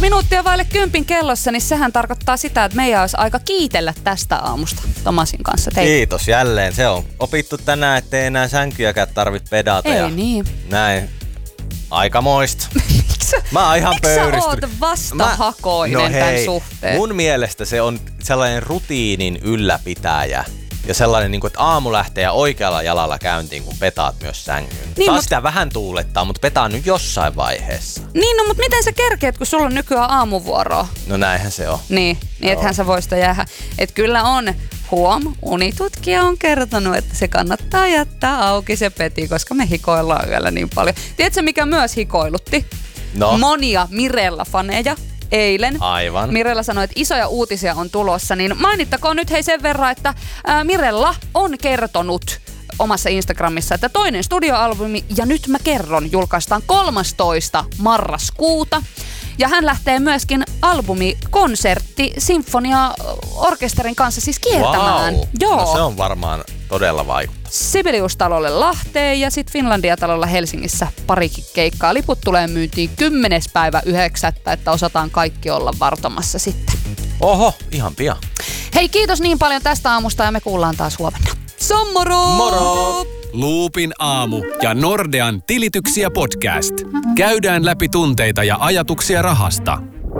minuuttia vaille 10 kellossa, niin sehän tarkoittaa sitä, että meidän olisi aika kiitellä tästä aamusta Tomasin kanssa teitä. Kiitos jälleen. Se on opittu tänään, ettei enää sänkyjäkään tarvitse pedata. Ei ja niin. Näin. Aikamoista. Mä oon ihan pöyristynyt. Miksi sä oot vastahakoinen tämän suhteen? Mun mielestä se on sellainen rutiinin ylläpitäjä. Ja sellainen, niin kuin, että aamu lähtee oikealla jalalla käyntiin, kun petaat myös sängyn. Niin, Taas sitä vähän tuulettaa, mutta petaa nyt jossain vaiheessa. Niin, no mutta miten sä kerkeet, kun sulla on nykyään aamuvuoroa? No näinhän se on. Niin ethän sä voi sitä jäädä. Että kyllä on, unitutkija on kertonut, että se kannattaa jättää auki se peti, koska me hikoillaan yöllä niin paljon. Tiedätkö, mikä myös hikoilutti? No. Monia Mirella-faneja. Eilen. Aivan. Mirella sanoi, että isoja uutisia on tulossa, niin mainittakoon nyt hei sen verran, että Mirella on kertonut omassa Instagramissa, että toinen studioalbumi, ja nyt mä kerron, julkaistaan 13. marraskuuta. Ja hän lähtee myöskin albumikonsertti sinfonia-orkesterin kanssa siis kiertämään. Wow. Joo. No se on varmaan todella vaikuttava. Sibelius-talolle Lahteen ja sitten Finlandia-talolla Helsingissä parikin keikkaa. Liput tulee myyntiin 10.9. että osataan kaikki olla vartomassa sitten. Oho, ihan pian. Hei, kiitos niin paljon tästä aamusta ja me kuullaan taas huomenna. Moro! Moro! Loopin aamu ja Nordean tilityksiä podcast. Käydään läpi tunteita ja ajatuksia rahasta.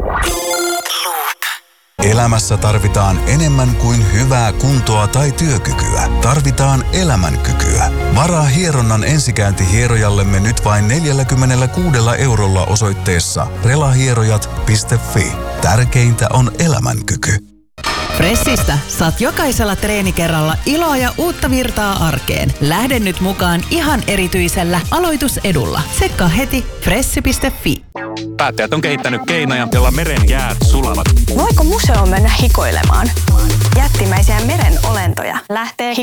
Elämässä tarvitaan enemmän kuin hyvää kuntoa tai työkykyä. Tarvitaan elämänkykyä. Varaa hieronnan ensikäynti hierojallemme nyt vain 46 € osoitteessa relahierojat.fi. Tärkeintä on elämänkyky. Fressistä saat jokaisella treenikerralla iloa ja uutta virtaa arkeen. Lähde nyt mukaan ihan erityisellä aloitusedulla. Tsekkaa heti fressi.fi. Päättäjät on kehittänyt keinoja, jolla meren jäät sulavat. Voiko museoon mennä hikoilemaan? Jättimäisiä meren olentoja lähtee